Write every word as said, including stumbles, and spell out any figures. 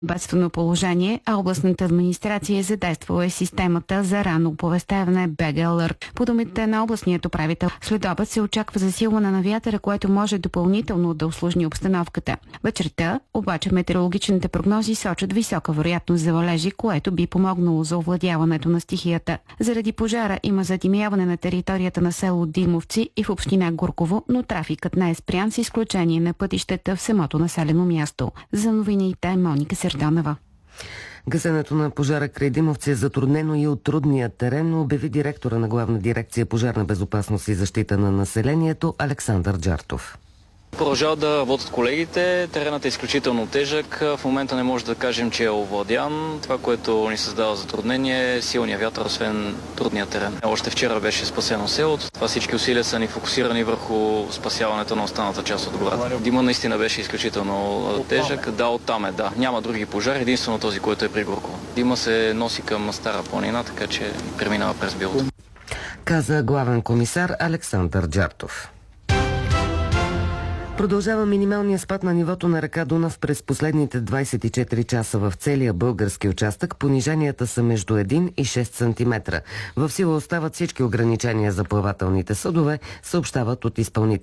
бедствено положение, а областната администрация е задействала системата за ранно оповестяване би джи Alert. По думите на областният управител, след обед се очаква засилване на вятъра, което може допълнително да усложни обстановката. Вечерта обаче метеорологичните прогнози сочат висока вероятност за валежи, което би помогнало за овладяването на стихията. Заради пожара има задимяване на територията на село Димовци и в община Гурково, но трафикът не е спрян с изключение на пътищата в самото населено място. За новините Моника Серданова. Гасенето на пожара край Димовци е затруднено и от трудния терен, обяви директора на Главна дирекция пожарна безопасност и защита на населението Александър Джартов. Продължават да работят колегите. Теренът е изключително тежък. В момента не може да кажем, че е овладян. Това, което ни създава затруднение е силния вятър, освен трудния терен. Още вчера беше спасено селото. Това всички усилия са ни фокусирани върху спасяването на останата част от гората. Дима наистина беше изключително тежък. Да, оттам е, да. Няма други пожари, единствено този, който е при Гурково. Дима се носи към Стара планина, така че преминава през Билото. Каза главен комисар Александър Джартов. Продължава минималния спад на нивото на река Дунав през последните двадесет и четири часа в целия български участък. Пониженията са между един и шест сантиметра. В сила остават всички ограничения за плавателните съдове, съобщават от изпълнителите.